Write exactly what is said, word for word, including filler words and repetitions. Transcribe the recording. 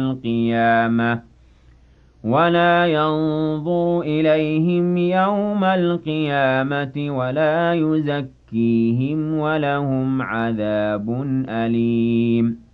القيامة ولا ينظر إليهم يوم القيامة ولا يزكيهم ولهم عذاب أليم